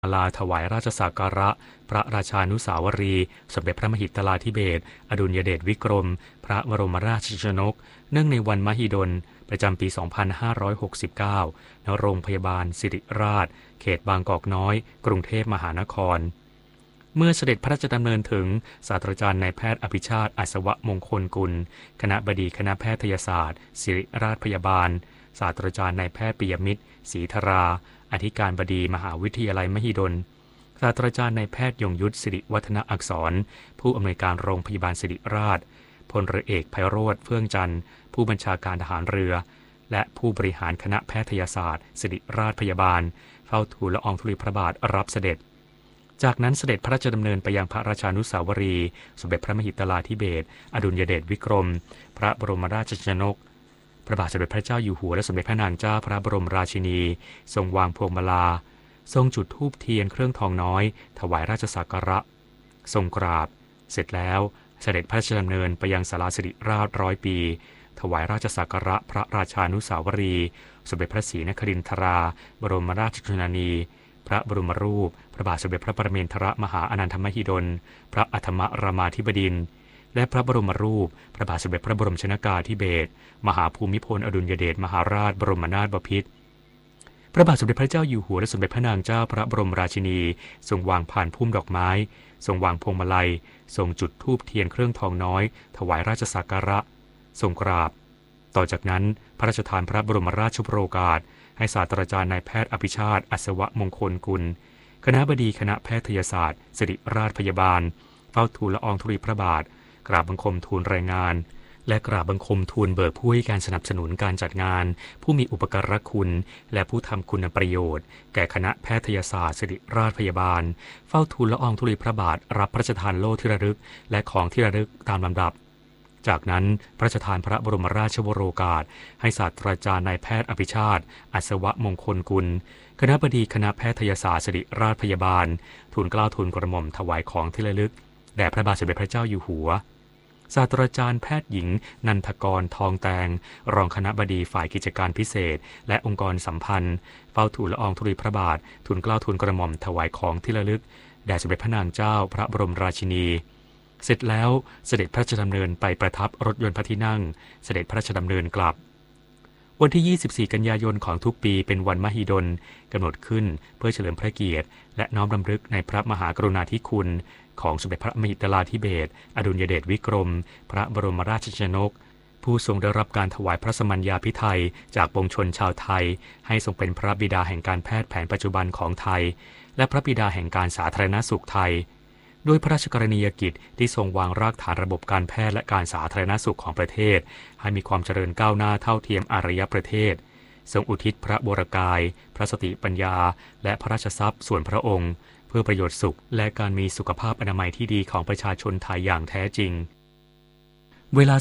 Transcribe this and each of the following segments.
ลาถวายราชสักการะพระราชานุสาวรีย์สมเด็จพระมหิดลาธิเบศรอดุลยเดชวิกรมพระบรมราชชนกเนื่องในวันมหิดลประจำปี 2569 ณ โรงพยาบาลสิริราชเขตบางกอกน้อยกรุงเทพมหานครเมื่อเสด็จพระราชดำเนินถึงศาสตราจารย์นายแพทย์อภิชาติอัศวมงคลกุลคณบดีคณะแพทยศาสตร์ศิริราชพยาบาลศาสตราจารย์นายแพทย์ปิยมิตรศรีธราอธิการบดีมหาวิทยาลัยมหิดลศาสตราจารย์นายแพทย์ยงยุทธสิริวัฒนอักษรผู้อำนวยการโรงพยาบาลศิริราชพลเรือเอกไพโรจน์เฟื่องจันทร์ผู้บัญชาการทหารเรือและผู้บริหารคณะแพทยศาสตร์ศิริราชพยาบาลเฝ้าทูลละอองธุลีพระบาทรับเสด็จจากนั้นเสด็จพระราชดำเนินไปยังพระราชานุสาวรีย์สมเด็จพระมหิดลาธิเบศรอดุลยเดชวิกรมพระบรมราชชนกพระบาทสมเด็จพระเจ้าอยู่หัวและสมเด็จพระนางเจ้าพระบรมราชินีทรงวางพวงมาลาทรงจุดธูปเทียนเครื่องทองน้อยถวายราชสักการะทรงกราบเสร็จแล้วเสด็จพระราชดำเนินไปยังศาลาสิริราช100 ปีถวายราชสักการะพระราชานุสาวรีย์สมเด็จพระศรีนครินทราบรมราชชนนีพระบรมรูปพระบาทสมเด็จพระปรเมนทรมหาอนันทมหิดลพระอัฏฐมรามาธิบดินทร์และพระบรมรูปพระบาทสมเด็จพระบรมชนกาธิเบศรมหาภูมิพลอดุลยเดชมหาราชบรมนาถบพิตรพระบาทสมเด็จพระเจ้าอยู่หัวและสมเด็จพระนางเจ้าพระบรมราชินีทรงวางพานพุ่มดอกไม้ทรงวางพวงมาลัยทรงจุดธูปเทียนเครื่องทองน้อยถวายราชสักการะทรงกราบต่อจากนั้นพระราชทานพระบรมราชโองการให้ศาสตราจารย์นายแพทย์อภิชาติอัศวมงคลกุลคณบดีคณะแพทยศาสตร์ศิริราชพยาบาลเฝ้าทูลละอองธุลีพระบาทกราบบังคมทูลรายงานและกราบบังคมทูลเบิกผู้ให้การสนับสนุนการจัดงานผู้มีอุปการะคุณและผู้ทำคุณประโยชน์แก่คณะแพทยศาสตร์ศิริราชพยาบาลเฝ้าทูลละอองธุลีพระบาทรับพระราชทานโล่ที่ระลึกและของที่ระลึกตามลำดับจากนั้นพระราชทานพระบรมราชวโรกาสให้ศาสตราจารย์นายแพทย์อภิชาติอัศวมงคลกุลคณบดีคณะแพทยศาสตร์ศิริราชพยาบาลทูลเกล้าทูลกระหม่อมถวายของที่ระลึกแด่พระบาทสมเด็จพระเจ้าอยู่หัวศาสตราจารย์แพทย์หญิงนันทกรทองแตงรองคณบดีฝ่ายกิจการพิเศษและองค์กรสัมพันธ์เฝ้าทูลละอองธุลีพระบาททูลเกล้าทูลกระหม่อมถวายของที่ระลึกแด่สมเด็จพระนางเจ้าพระบรมราชินีเสร็จแล้วเสด็จพระราชดำเนินไปประทับรถยนต์พระที่นั่งเสด็จพระราชดำเนินกลับวันที่ 24 กันยายนของทุกปีเป็นวันมหิดลกำหนดขึ้นเพื่อเฉลิมพระเกียรติและน้อมรำลึกในพระมหากรุณาธิคุณของสมเด็จพระมหิดลาธิเบศรอดุลยเดชวิกรมพระบรมราชชนกผู้ทรงได้รับการถวายพระสมัญญาภิไธยจากปวงชนชาวไทยให้ทรงเป็นพระบิดาแห่งการแพทย์แผนปัจจุบันของไทยและพระบิดาแห่งการสาธารณสุขไทยด้วยพระราชกรณียกิจที่ทรงวางรากฐานระบบการแพทย์และการสาธารณสุขของประเทศให้มีความเจริญก้าวหน้าเท่าเทียมอารยประเทศทรงอุทิศพระวรกายพระสติปัญญาและพระราชทรัพย์ส่วนพระองค์เพื่อประโยชน์สุขและการมีสุขภาพอนามัยที่ดีของประชาชนไทยอย่างแท้จริงเวลา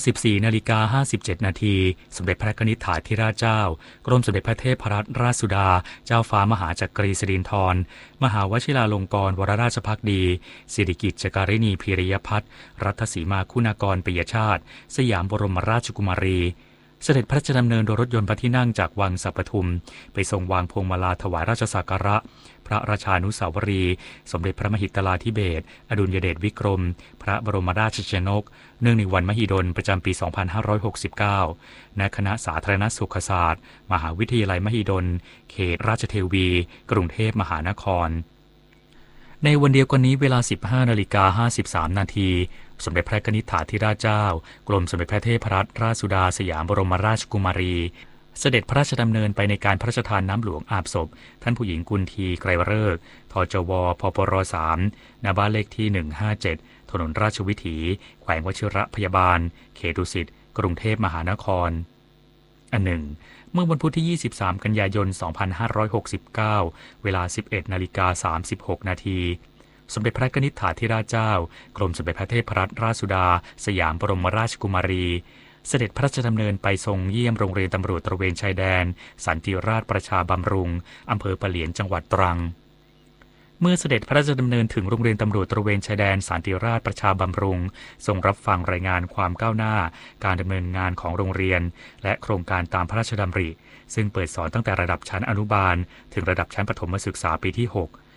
14:57 นาทีสมเด็จพระกนิษฐาธิราชเจ้ากรมสมเด็จพระเทพรัตนราชสุดาเจ้าฟ้ามหาจักรีสิรินธรมหาวชิราลงกรณ์วรราชภักดีสิริกิติ์จการิณีพีริยพัฒน์รัตสีมาคุณากรปิยชาติสยามบรมราชกุมารีเสด็จพระราชดำเนินโดยรถยนต์พระที่นั่งจากวังสัปทุมไปทรงวางพวงมาลาถวายราชสักการะพระราชานุสาวรีย์สมเด็จพระมหิดลาธิเบศรอดุลยเดชวิกรมพระบรมราชชนกเนื่องในวันมหิดลประจำปี 2569 ณ คณะสาธารณสุขศาสตร์มหาวิทยาลัยมหิดลเขตราชเทวีกรุงเทพมหานครในวันเดียวกันนี้เวลา 15:53 นาทีสมเด็จพระกนิษฐาธิราชเจ้ากรมสมเด็จพระเทพรัตนราชสุดาสยามบรมราชกุมารีเสด็จพระราชดำเนินไปในการพระราชทานน้ำหลวงอาบศพท่านผู้หญิงกุลทีไกรฤกษ์ทจวพปร3ณบ้านเลขที่ 157 ถนนราชวิถีแขวงวชิรพยาบาลเขตดุสิตกรุงเทพมหานครอันหนึ่งเมื่อวันพุธที่ 23 กันยายน 2569 เวลา 11:36 นาทีสมเด็จพระกนิษฐาธิราชเจ้ากรมสมเด็จพระเทพรัตนราชสุดาสยามบรมราชกุมารีเสด็จพระราชดำเนินไปทรงเยี่ยมโรงเรียนตำรวจตระเวนชายแดนสันติราษฎร์ประชาบำรุงอำเภอปะเหลียนจังหวัดตรังเมื่อเสด็จพระราชดำเนินถึงโรงเรียนตำรวจตระเวนชายแดนสันติราษฎร์ประชาบำรุงทรงรับฟังรายงานความก้าวหน้าการดำเนินงานของโรงเรียนและโครงการตามพระราชดำริซึ่งเปิดสอนตั้งแต่ระดับชั้นอนุบาลถึงระดับชั้นประถมศึกษาปีที่ 6